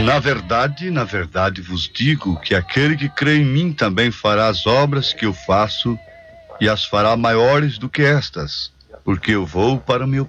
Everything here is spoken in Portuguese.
Na verdade vos digo que aquele que crê em mim também fará as obras que eu faço e as fará maiores do que estas, porque eu vou para o meu